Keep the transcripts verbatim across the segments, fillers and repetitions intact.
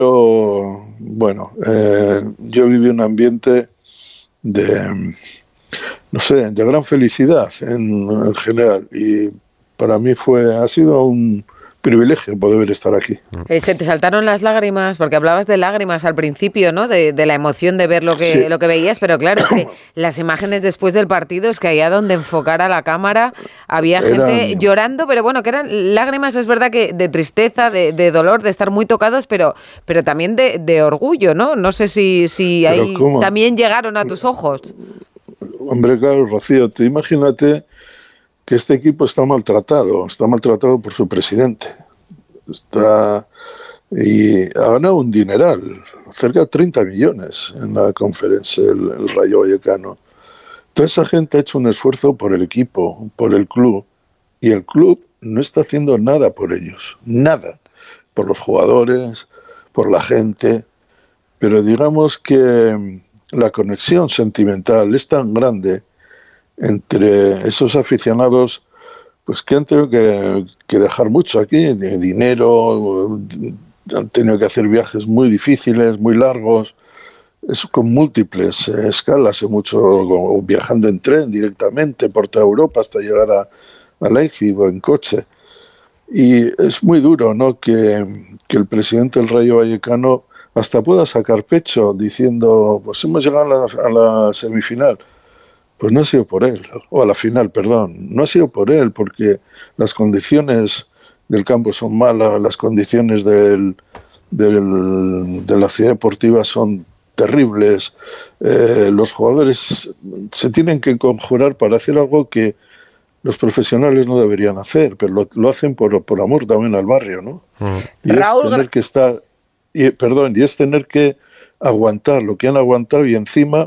bueno, eh, yo viví un ambiente de, no sé, de gran felicidad en, en general, y para mí fue, ha sido un privilegio poder estar aquí. Eh, ¿Se te saltaron las lágrimas? Porque hablabas de lágrimas al principio, ¿no? De, de la emoción de ver lo que, sí. lo que veías, pero claro, es que las imágenes después del partido, es que allá donde enfocara la cámara había eran... gente llorando, pero bueno, que eran lágrimas, es verdad, que de tristeza, de, de dolor, de estar muy tocados, pero, pero también de, de orgullo, ¿no? No sé si, si ahí ¿cómo? También llegaron a tus ojos. Hombre, claro, Rocío, tú imagínate que este equipo está maltratado, está maltratado por su presidente. Está y ha ganado un dineral, cerca de treinta millones en la conferencia, el, el Rayo Vallecano. Toda esa gente ha hecho un esfuerzo por el equipo, por el club, y el club no está haciendo nada por ellos, nada, por los jugadores, por la gente, pero digamos que la conexión sentimental es tan grande entre esos aficionados, pues que han tenido que, que dejar mucho aquí, de dinero, han tenido que hacer viajes muy difíciles, muy largos, es con múltiples eh, escalas, mucho viajando en tren directamente por toda Europa hasta llegar a, a Leipzig o en coche. Y es muy duro, ¿no?, que, que el presidente del Rayo Vallecano hasta pueda sacar pecho diciendo, pues hemos llegado a la, a la semifinal. Pues no ha sido por él, o a la final, perdón, no ha sido por él, porque las condiciones del campo son malas, las condiciones del, del, de la ciudad deportiva son terribles, eh, los jugadores se tienen que conjurar para hacer algo que los profesionales no deberían hacer, pero lo, lo hacen por, por amor también al barrio, ¿no? Mm. Y Raúl, es tener que estar, y, perdón, y es tener que aguantar lo que han aguantado, y encima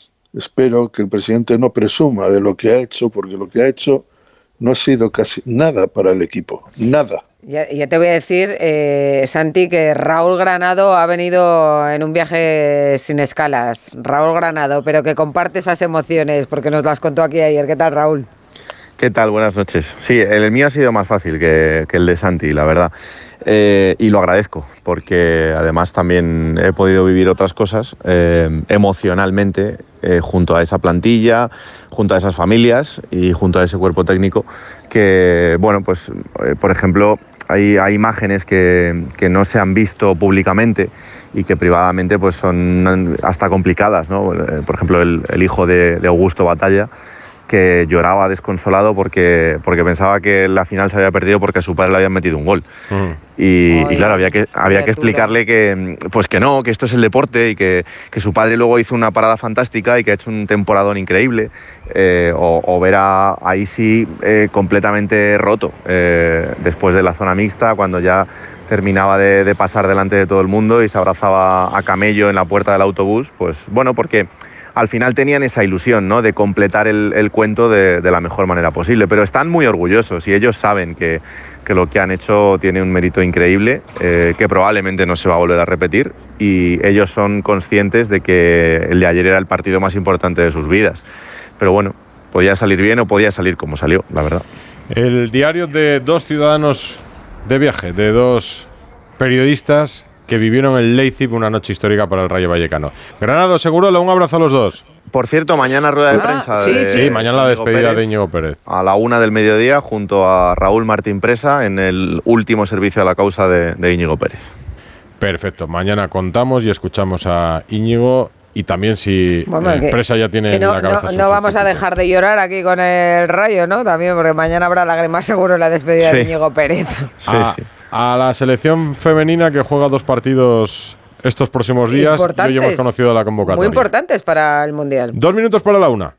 espero que el presidente no presuma de lo que ha hecho, porque lo que ha hecho no ha sido casi nada para el equipo, nada. Ya, ya te voy a decir, eh, Santi, que Raúl Granado ha venido en un viaje sin escalas. Raúl Granado, pero que comparte esas emociones, porque nos las contó aquí ayer. ¿Qué tal, Raúl? ¿Qué tal? Buenas noches. Sí, el mío ha sido más fácil que, que el de Santi, la verdad. Eh, y lo agradezco, porque además también he podido vivir otras cosas eh, emocionalmente eh, junto a esa plantilla, junto a esas familias y junto a ese cuerpo técnico que, bueno, pues, eh, por ejemplo, hay, hay imágenes que, que no se han visto públicamente y que privadamente pues son hasta complicadas, ¿no? Por ejemplo, el, el hijo de, de Augusto Batalla, que lloraba desconsolado porque, porque pensaba que la final se había perdido porque a su padre le habían metido un gol. Mm. Y, y claro, había que, había que explicarle que, pues que no, que esto es el deporte y que, que su padre luego hizo una parada fantástica y que ha hecho un temporadón increíble. Eh, o, o ver a, a Isi eh, completamente roto eh, después de la zona mixta, cuando ya terminaba de, de pasar delante de todo el mundo y se abrazaba a camello en la puerta del autobús. Pues bueno, porque al final tenían esa ilusión, ¿no?, de completar el, el cuento de, de la mejor manera posible, pero están muy orgullosos y ellos saben que, que lo que han hecho tiene un mérito increíble, eh, que probablemente no se va a volver a repetir, y ellos son conscientes de que el de ayer era el partido más importante de sus vidas. Pero bueno, podía salir bien o podía salir como salió, la verdad. El diario de dos ciudadanos de viaje, de dos periodistas que vivieron en Leipzig una noche histórica para el Rayo Vallecano. Granado, Segurola, un abrazo a los dos. Por cierto, mañana rueda de prensa. Ah, sí, de, sí. sí, mañana la despedida Pérez, de Íñigo Pérez. A la una del mediodía, junto a Raúl Martín Presa, en el último servicio a la causa de, de Íñigo Pérez. Perfecto, mañana contamos y escuchamos a Íñigo. Y también si bueno, eh, que, Presa ya tiene no, la cabeza. No, no vamos a dejar de llorar aquí con el Rayo, ¿no? También, porque mañana habrá lágrimas seguro en la despedida sí. de Íñigo Pérez. Sí, a, sí. a la selección femenina que juega dos partidos estos próximos días, hoy hemos conocido la convocatoria. Muy importantes para el Mundial. Dos minutos para la una.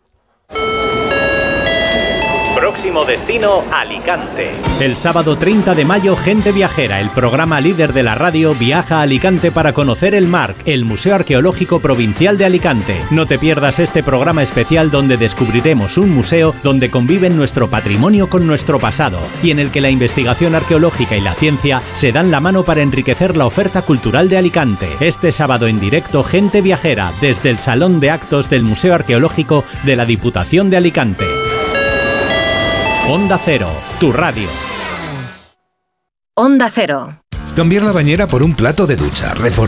Próximo destino, Alicante. El sábado treinta de mayo, Gente Viajera, el programa líder de la radio, viaja a Alicante para conocer el M A R C, el Museo Arqueológico Provincial de Alicante. No te pierdas este programa especial donde descubriremos un museo donde conviven nuestro patrimonio con nuestro pasado y en el que la investigación arqueológica y la ciencia se dan la mano para enriquecer la oferta cultural de Alicante. Este sábado en directo, Gente Viajera, desde el Salón de Actos del Museo Arqueológico de la Diputación de Alicante. Onda Cero, tu radio. Onda Cero. Cambiar la bañera por un plato de ducha, reforzar